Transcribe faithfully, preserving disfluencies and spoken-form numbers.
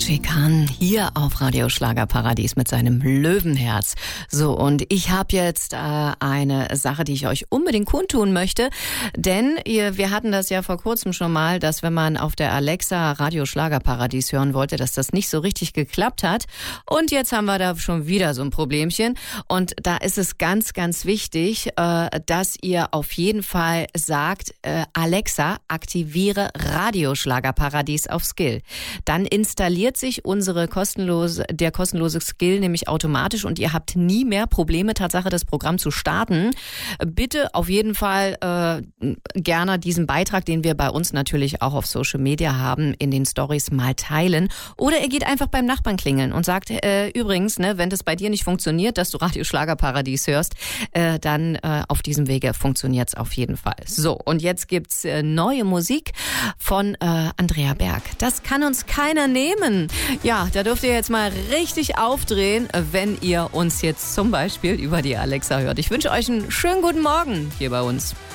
Khan hier auf Radio Schlagerparadies mit seinem Löwenherz. So, und ich habe jetzt äh, eine Sache, die ich euch unbedingt kundtun möchte, denn ihr, wir hatten das ja vor kurzem schon mal, dass wenn man auf der Alexa Radio Schlagerparadies hören wollte, dass das nicht so richtig geklappt hat. Und jetzt haben wir da schon wieder so ein Problemchen. Und da ist es ganz, ganz wichtig, äh, dass ihr auf jeden Fall sagt, äh, Alexa, aktiviere Radio Schlagerparadies auf Skill. Dann installiert sich unsere kostenlose, der kostenlose Skill nämlich automatisch und ihr habt nie mehr Probleme, Tatsache, das Programm zu starten. Bitte auf jeden Fall äh, gerne diesen Beitrag, den wir bei uns natürlich auch auf Social Media haben, in den Stories mal teilen. Oder ihr geht einfach beim Nachbarn klingeln und sagt, äh, übrigens, ne, wenn das bei dir nicht funktioniert, dass du Radio Schlagerparadies hörst, äh, dann äh, auf diesem Wege funktioniert es auf jeden Fall. So, und jetzt gibt's äh, neue Musik von äh, Andrea Berg. Das kann uns keiner nehmen. Ja, da dürft ihr jetzt mal richtig aufdrehen, wenn ihr uns jetzt zum Beispiel über die Alexa hört. Ich wünsche euch einen schönen guten Morgen hier bei uns.